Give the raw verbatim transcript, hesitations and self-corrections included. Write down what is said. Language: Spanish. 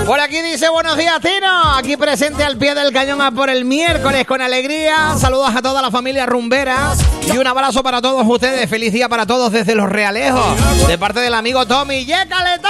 Por aquí dice, buenos días, Tino. Aquí presente al pie del cañón a por el miércoles con alegría. Saludos a toda la familia rumbera y un abrazo para todos ustedes. Feliz día para todos desde Los Realejos, de parte del amigo Tommy. ¡Yécale, Tommy!